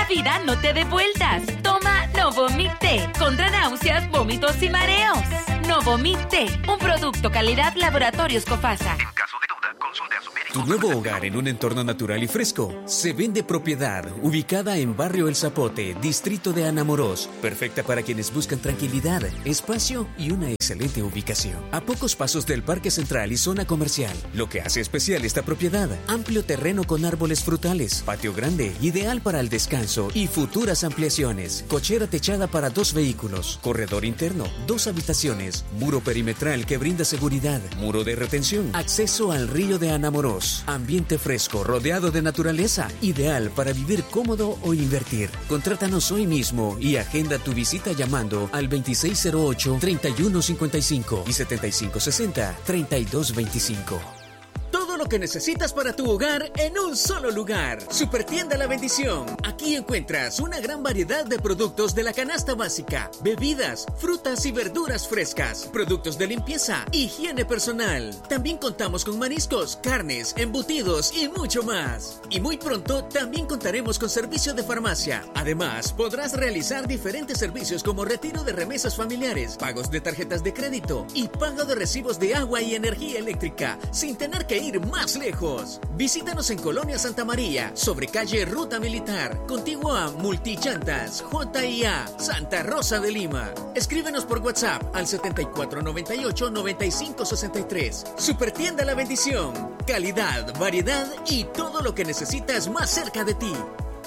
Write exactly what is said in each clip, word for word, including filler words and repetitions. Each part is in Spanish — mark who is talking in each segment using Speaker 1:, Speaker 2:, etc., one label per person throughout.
Speaker 1: vida no te dé vueltas. Toma Novomil T contra náuseas, vómitos y mareos. Novomil T, un producto calidad Laboratorios Cofasa.
Speaker 2: En caso de duda, consulte a su médico.
Speaker 3: Tu nuevo hogar en un entorno natural y fresco. Se vende propiedad, ubicada en Barrio El Zapote, distrito de Anamorós. Perfecta para quienes buscan tranquilidad, espacio y una excelente ubicación. A pocos pasos del Parque Central y zona comercial. Lo que hace especial esta propiedad: amplio terreno con árboles frutales, patio grande, ideal para el descanso y futuras ampliaciones. Cochera techada para dos vehículos, corredor interno, dos habitaciones, muro perimetral que brinda seguridad, muro de retención, acceso al río de Anamorós, ambiente fresco rodeado de naturaleza, ideal para vivir cómodo o invertir. Contrátanos hoy mismo y agenda tu visita llamando al veintiséis cero ocho, treinta y uno cincuenta y cinco y setenta y cinco sesenta, treinta y dos veinticinco. Todo lo que necesitas para tu hogar en un solo lugar. Supertienda La Bendición. Aquí encuentras una gran variedad de productos de la canasta básica, bebidas, frutas y verduras frescas, productos de limpieza, higiene personal. También contamos con mariscos, carnes, embutidos y mucho más. Y muy pronto también contaremos con servicio de farmacia. Además, podrás realizar diferentes servicios como retiro de remesas familiares, pagos de tarjetas de crédito y pago de recibos de agua y energía eléctrica sin tener que ir más lejos. Visítanos en Colonia Santa María, sobre calle Ruta Militar, contiguo a Multichantas, J I A, Santa Rosa de Lima. Escríbenos por WhatsApp al setenta y cuatro noventa y ocho, noventa y cinco sesenta y tres. Supertienda La Bendición. Calidad, variedad y todo lo que necesitas más cerca de ti.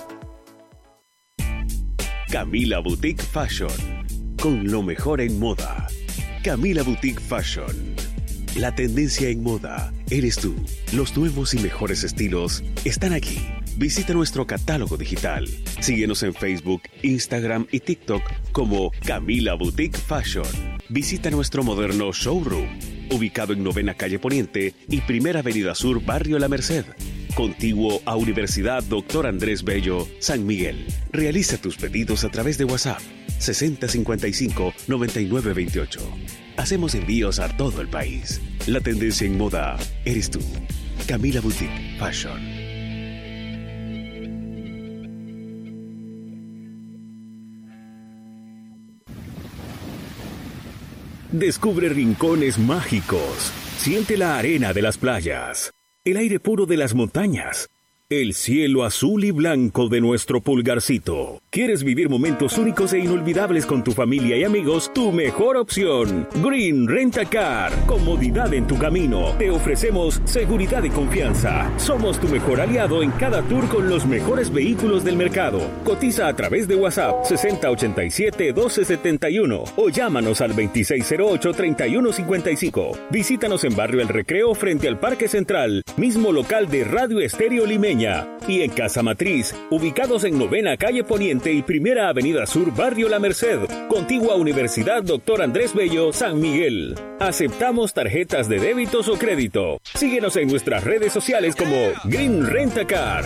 Speaker 4: Camila Boutique Fashion. Con lo mejor en moda. Camila Boutique Fashion. La tendencia en moda eres tú. Los nuevos y mejores estilos están aquí. Visita nuestro catálogo digital. Síguenos en Facebook, Instagram y TikTok como Camila Boutique Fashion. Visita nuestro moderno showroom, ubicado en Novena Calle Poniente y Primera Avenida Sur, Barrio La Merced, contiguo a Universidad Doctor Andrés Bello, San Miguel. Realiza tus pedidos a través de WhatsApp sesenta cincuenta y cinco, noventa y nueve veintiocho. Hacemos envíos a todo el país. La tendencia en moda eres tú. Camila Boutique Fashion. Descubre rincones mágicos. Siente la arena de las playas, el aire puro de las montañas, el cielo azul y blanco de nuestro Pulgarcito. ¿Quieres vivir momentos únicos e inolvidables con tu familia y amigos? Tu mejor opción, Green Rent-A-Car. Comodidad en tu camino. Te ofrecemos seguridad y confianza. Somos tu mejor aliado en cada tour con los mejores vehículos del mercado. Cotiza a través de WhatsApp sesenta ochenta y siete, doce setenta y uno o llámanos al veintiséis cero ocho, treinta y uno cincuenta y cinco. Visítanos en Barrio El Recreo frente al Parque Central, mismo local de Radio Estéreo Limeña. Y en Casa Matriz, ubicados en Novena Calle Poniente y Primera Avenida Sur, Barrio La Merced, contigua Universidad Doctor Andrés Bello, San Miguel. Aceptamos tarjetas de débitos o crédito. Síguenos en nuestras redes sociales como Green Rent-A-Car.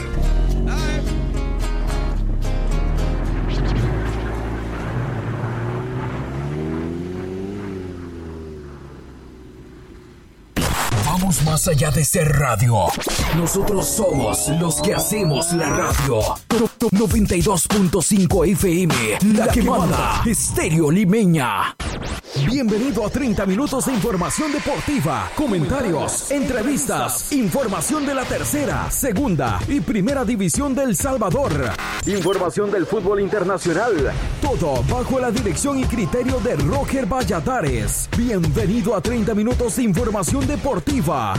Speaker 5: Vamos más allá de ser radio. Nosotros somos los que hacemos la radio. noventa y dos punto cinco F M, la que manda, Estéreo Limeña. Bienvenido a treinta minutos de información deportiva, comentarios, entrevistas, información de la tercera, segunda y primera división del Salvador. Información del fútbol internacional. Todo bajo la dirección y criterio de Roger Valladares. Bienvenido a treinta minutos de información deportiva.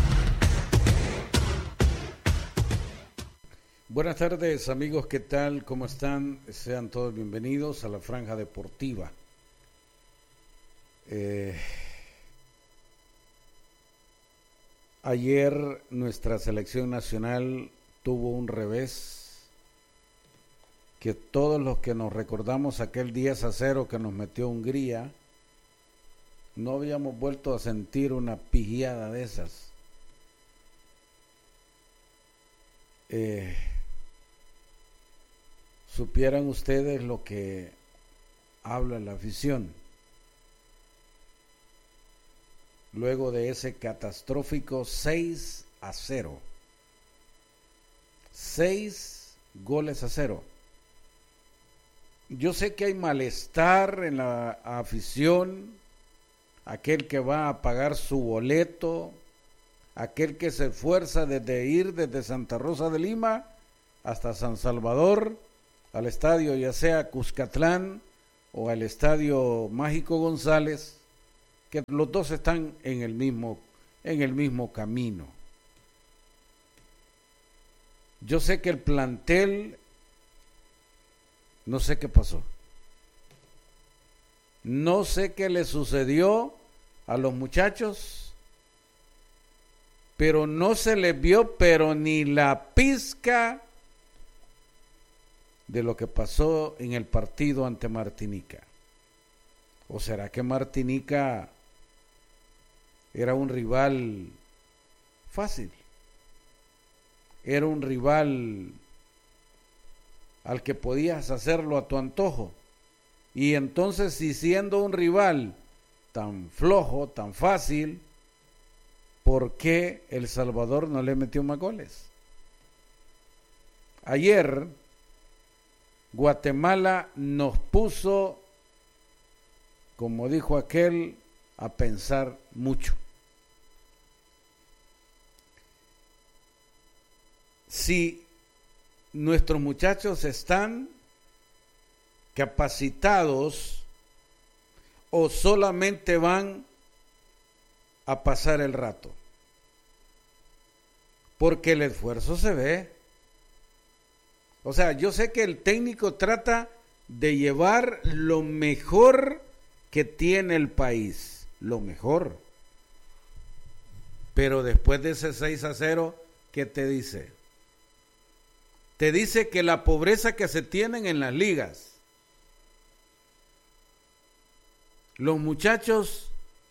Speaker 6: Buenas tardes, amigos, ¿qué tal? ¿Cómo están? Sean todos bienvenidos a la Franja Deportiva. Eh, ayer nuestra selección nacional tuvo un revés que todos los que nos recordamos aquel diez a cero que nos metió Hungría, no habíamos vuelto a sentir una pigiada de esas. Eh, supieran ustedes lo que habla la afición luego de ese catastrófico seis a cero. seis goles a cero. yo sé que hay malestar en la afición, aquel que va a pagar su boleto, aquel que se esfuerza desde ir desde Santa Rosa de Lima hasta San Salvador, al estadio ya sea Cuscatlán o al estadio Mágico González, que los dos están en el mismo, en el mismo camino. Yo sé que el plantel, no sé qué pasó. No sé qué le sucedió a los muchachos, pero no se les vio, pero ni la pizca de lo que pasó en el partido ante Martinica. ¿O será que Martinica era un rival fácil? Era un rival al que podías hacerlo a tu antojo. Y entonces, si siendo un rival tan flojo, tan fácil, ¿por qué El Salvador no le metió más goles? Ayer, Guatemala nos puso, como dijo aquel, a pensar mucho. Si nuestros muchachos están capacitados o solamente van a pasar el rato, porque el esfuerzo se ve. O sea, yo sé que el técnico trata de llevar lo mejor que tiene el país, lo mejor, pero después de ese seis a cero, ¿qué te dice? Te dice que la pobreza que se tienen en las ligas, los muchachos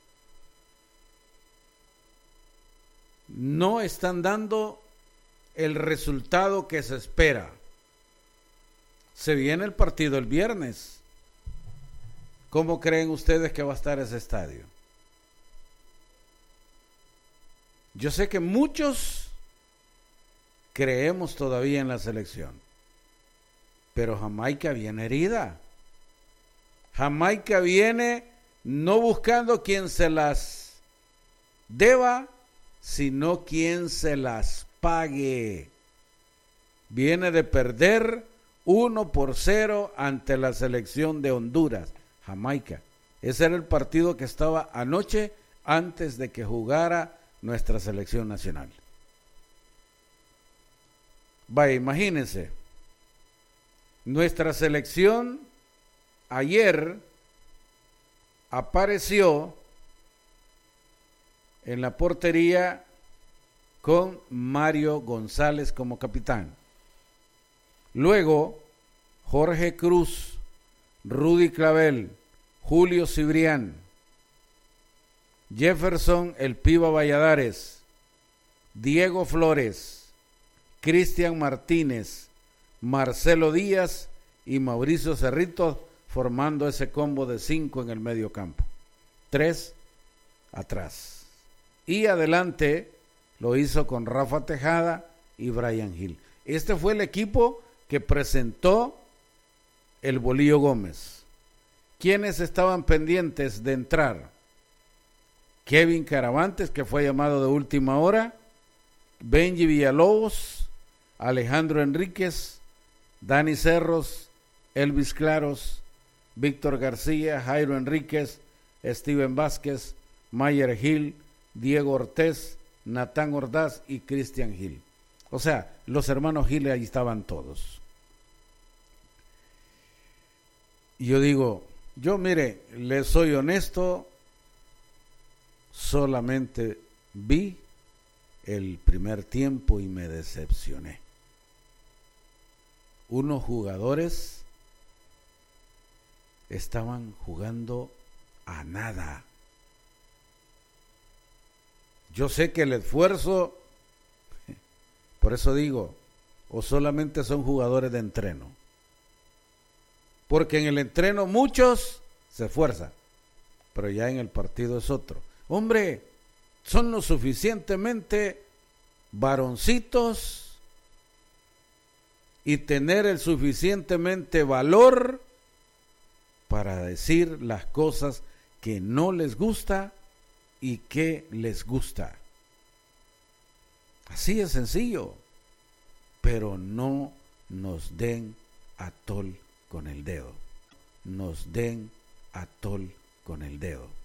Speaker 6: no están dando el resultado que se espera. Se viene el partido el viernes. ¿Cómo creen ustedes que va a estar ese estadio? Yo sé que muchos creemos todavía en la selección, pero Jamaica viene herida. Jamaica viene no buscando quien se las deba, sino quien se las pague. Viene de perder uno por cero ante la selección de Honduras, Jamaica. Ese era el partido que estaba anoche antes de que jugara nuestra selección nacional. Vaya, imagínense, nuestra selección ayer apareció en la portería con Mario González como capitán. Luego, Jorge Cruz, Rudy Clavel, Julio Cibrián, Jefferson El Piba Valladares, Diego Flores, Cristian Martínez, Marcelo Díaz y Mauricio Cerrito, formando ese combo de cinco en el medio campo. Tres atrás. Y adelante lo hizo con Rafa Tejada y Brian Hill. Este fue el equipo que presentó el Bolillo Gómez. ¿Quiénes estaban pendientes de entrar? Kevin Caravantes, que fue llamado de última hora, Benji Villalobos, Alejandro Enríquez, Dani Cerros, Elvis Claros, Víctor García, Jairo Enríquez, Steven Vázquez, Mayer Gil, Diego Ortiz, Natán Ordaz y Cristian Gil. O sea, los hermanos Gil ahí estaban todos. Y yo digo, yo mire, les soy honesto, solamente vi el primer tiempo y me decepcioné. Unos jugadores estaban jugando a nada. Yo sé que el esfuerzo, por eso digo, o solamente son jugadores de entreno. Porque en el entreno muchos se esfuerzan, pero ya en el partido es otro. Hombre, son lo suficientemente varoncitos y tener el suficientemente valor para decir las cosas que no les gusta y que les gusta. Así es sencillo, pero no nos den atol con el dedo, nos den atol con el dedo.